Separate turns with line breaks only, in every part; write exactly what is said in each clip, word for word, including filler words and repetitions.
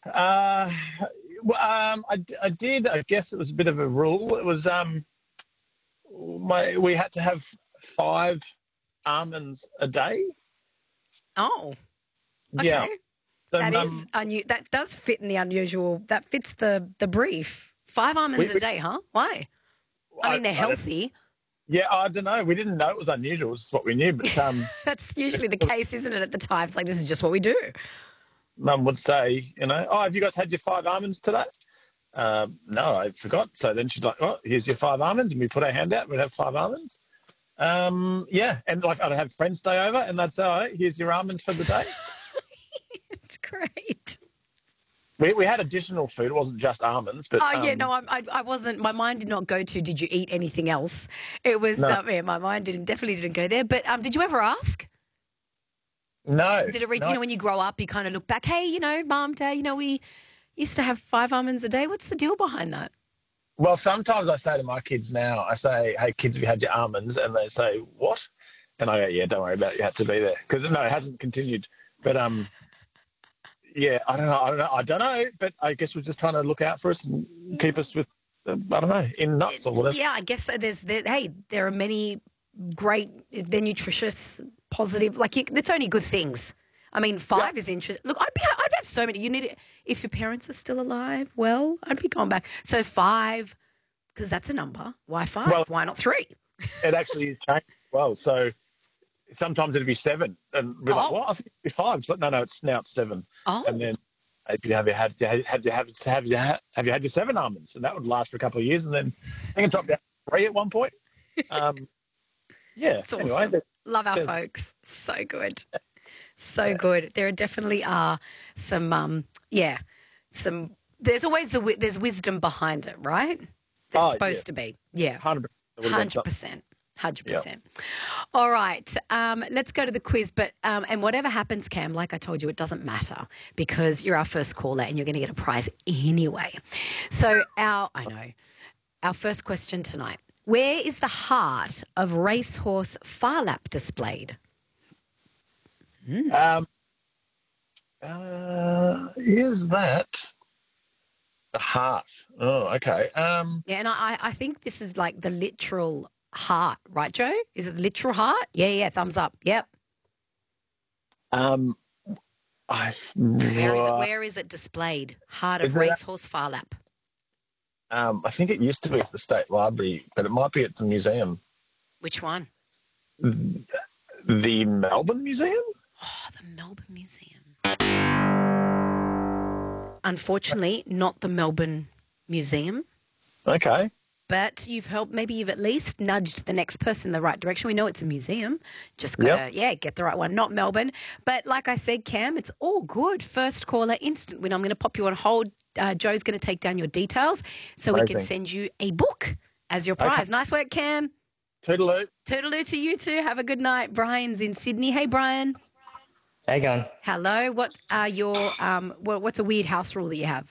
Uh, well, um, I, I did. I guess it was a bit of a rule. It was um, my we had to have five almonds a day.
Oh,
Yeah.
okay.
So,
That is
um,
unu- That does fit in the unusual. That fits the the brief. Five
we,
almonds a
we
day, huh? Why? I
I,
mean, they're
I don't,
healthy.
yeah, I don't know. We didn't know it was unusual. It's what we knew, but um,
That's usually the case, isn't it? At the time, it's like this is just what we do.
Mum would say, you know, oh, have you guys had your five almonds today? Um, no, I forgot. So then she's like, oh, here's your five almonds, and we put our hand out. We'd have five almonds. Um, yeah, and like I'd have friends stay over, and they'd say, all right, here's your almonds for the day.
It's great.
We we had additional food. It wasn't just almonds, but
Oh yeah,
um,
no, I, I, I wasn't. My mind did not go to. Did you eat anything else? It was.
no,
Um, yeah, my mind didn't definitely didn't go there. But um, did you ever ask?
no,
Did it? Re- you
no.
know, when you grow up, you kind of look back. Hey, you know, mom, dad, you know, we used to have five almonds a day. What's the deal behind that?
Well, sometimes I say to my kids now, I say, hey, kids, have you had your almonds? And they say, what? And I go, yeah, don't worry about it. You had to be there. Because, no, it hasn't continued. But, um, yeah, I don't know. I don't know. I don't know. But I guess we're just trying to look out for us and keep us with, uh, I don't know, in nuts or whatever.
Yeah, I guess so. There's, there, hey, there are many great, they're nutritious, positive, like you, it's only good things. I mean,
Yeah.
five is interesting. Look, I'd be, I'd have so many. You need it if your parents are still alive. Well, I'd be going back. So five, because that's a number. Why five?
Well,
Why not three?
it actually has changed as well. So sometimes it'd be seven. And we're like,
Oh,
well, I think it'd be five. It's like, no, no, it's now it's seven. And
oh,
then if you have you had have you had have you have you had, have you had your seven almonds, and that would last for a couple of years, and then I think it dropped down to three at one point. Um, yeah.
it's
Anyway,
awesome.
there-
Love our
there's
folks. So good. So good. There definitely are some, um, yeah, some. There's always the wi- there's wisdom behind it, right? There's
oh yeah,
supposed to be. Yeah,
hundred percent. It would have been
hundred
something.
percent. Hundred
Yeah.
percent. All right, um, let's go to the quiz. But um, and whatever happens, Cam, like I told you, it doesn't matter because you're our first caller and you're going to get a prize anyway. So our, I know, our first question tonight: where is the heart of Racehorse Phar Lap displayed?
Um, uh, is that the heart? Oh, okay. Um,
Yeah, and I, I think this is like the literal heart, right, Joe? Is it the literal heart? Yeah, yeah, thumbs up. Yep.
um, I
Where is it?
right.
Where is it displayed? Heart
Is
of
it?
Racehorse Phar Lap.
Um, I think it used to be at the State Library, but it might be at the museum,
Which one?
the Melbourne Museum.
Oh, the Melbourne Museum. Unfortunately, not the Melbourne Museum,
Okay.
but you've helped. Maybe you've at least nudged the next person in the right direction. We know it's a museum. Just gotta,
Yep.
yeah, get the right one. Not Melbourne, but like I said, Cam, it's all good. First caller, instant win. I'm going to pop you on hold. Uh, Joe's going to take down your details so we can
Amazing.
send you a book as your prize.
Okay.
Nice work, Cam.
Toodaloo.
Toodaloo to you too. Have a good night. Brian's in Sydney. Hey, Brian.
How you going?
Hello. What are your um? What, what's a weird house rule that you have?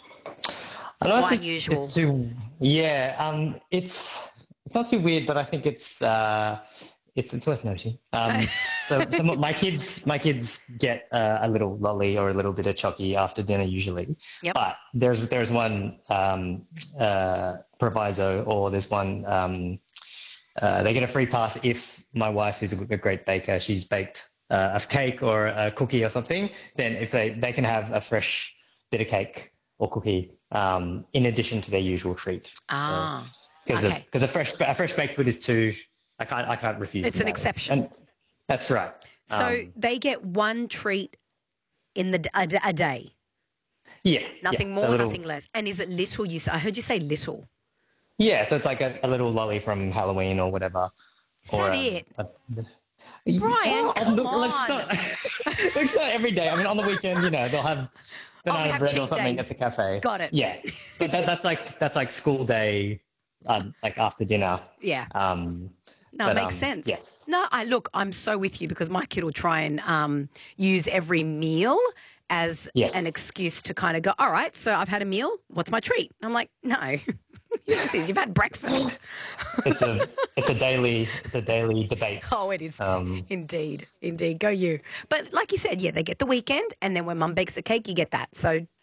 I don't know
Quite
if it's,
unusual.
it's too. Yeah, um, it's it's not too weird, but I think it's uh, it's it's worth noting. Um, so, so my kids my kids get uh, a little lolly or a little bit of chocky after dinner usually.
Yep.
But there's there's one um, uh, proviso, or there's one. Um, uh, they get a free pass if my wife is a a great baker. She's baked uh, a cake or a cookie or something. Then if they they can have a fresh bit of cake or cookie um, in addition to their usual treat.
Ah,
Because
okay.
because a fresh a fresh baked good is too. I can't I can't refuse.
It's
them
an
that.
exception.
And that's right.
So
Um,
they get one treat in the d- a, d- a day.
yeah,
Nothing
yeah,
more,
a little,
nothing less. And is it little? You s- I heard you say little.
Yeah, so it's like a, a little lolly from Halloween or whatever.
Is
or
that
a-
it?
a-
Brian,
Yeah,
come
look,
on.
Let's not, let's not every day. I mean, on the weekend, you know, they'll have
Oh, we
banana
have
bread or
cheat
something
days.
at the cafe.
Got it.
Yeah, but that, that's like that's like school day, um, like after dinner.
Yeah.
Um,
No,
but,
it makes
um,
sense.
yeah.
No, I look, I'm so with you because my kid will try and um, use every meal as
Yes.
an excuse to kind of go, all right, so I've had a meal. What's my treat? I'm like, no. This is, you've had breakfast.
It's a it's a daily it's a daily debate.
Oh, it is.
Um,
indeed. Indeed. Go you. But like you said, yeah, they get the weekend and then when mum bakes a cake, you get that. So